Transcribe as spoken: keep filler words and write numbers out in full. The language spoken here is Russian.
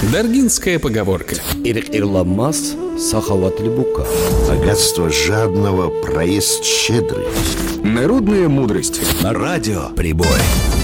Даргинская поговорка. Ир-ирламаз сахаватли бука. Богатство жадного, проезд щедрый. Народная мудрость. На радио «Прибой».